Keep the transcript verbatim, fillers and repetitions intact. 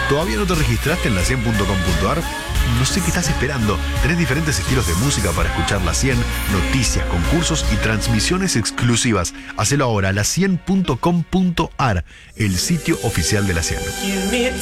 ¿Todavía no te registraste en la cien punto com punto ar? No sé qué estás esperando. Tenés diferentes estilos de música para escuchar La cien, noticias, concursos y transmisiones exclusivas. Hacelo ahora, la cien punto com punto ar, el sitio oficial de La cien.